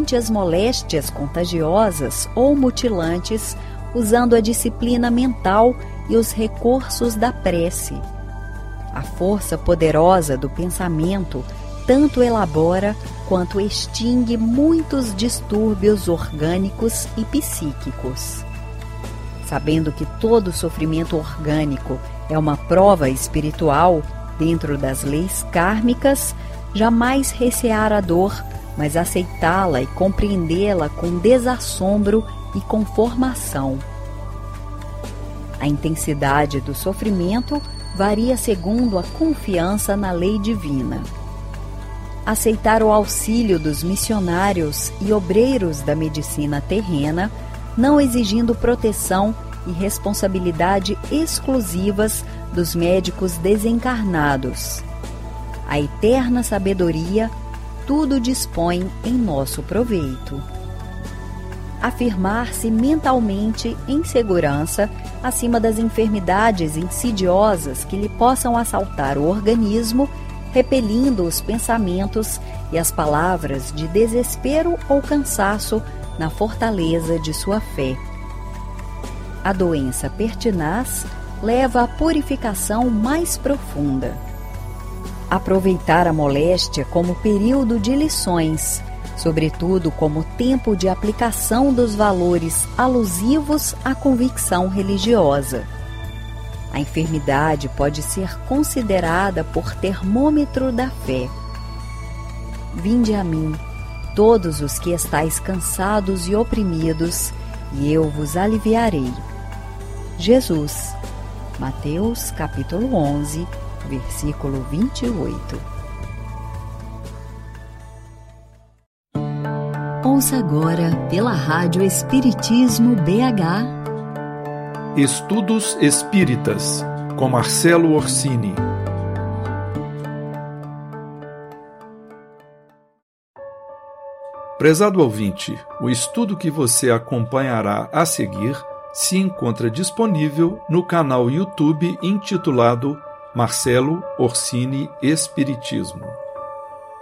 enfrente as moléstias contagiosas ou mutilantes usando a disciplina mental e os recursos da prece. A força poderosa do pensamento tanto elabora quanto extingue muitos distúrbios orgânicos e psíquicos. Sabendo que todo sofrimento orgânico é uma prova espiritual dentro das leis kármicas, jamais recear a dor, mas aceitá-la e compreendê-la com desassombro e com formação. A intensidade do sofrimento varia segundo a confiança na lei divina. Aceitar o auxílio dos missionários e obreiros da medicina terrena, não exigindo proteção e responsabilidade exclusivas dos médicos desencarnados. A eterna sabedoria tudo dispõe em nosso proveito. Afirmar-se mentalmente em segurança acima das enfermidades insidiosas que lhe possam assaltar o organismo, repelindo os pensamentos e as palavras de desespero ou cansaço na fortaleza de sua fé. A doença pertinaz leva à purificação mais profunda. Aproveitar a moléstia como período de lições, sobretudo como tempo de aplicação dos valores alusivos à convicção religiosa. A enfermidade pode ser considerada por termômetro da fé. Vinde a mim, todos os que estáis cansados e oprimidos, e eu vos aliviarei. Jesus, Mateus capítulo 11, versículo 28. Ouça agora pela Rádio Espiritismo BH Estudos Espíritas, com Marcelo Orsini. Prezado ouvinte, o estudo que você acompanhará a seguir se encontra disponível no canal YouTube intitulado Marcelo Orsini Espiritismo.